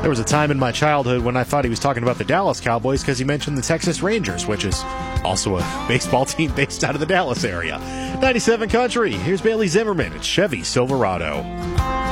There was a time in my childhood when I thought he was talking about the Dallas Cowboys because he mentioned the Texas Rangers, which is also a baseball team based out of the Dallas area. 97 Country. Here's Bailey Zimmerman. It's Chevy Silverado.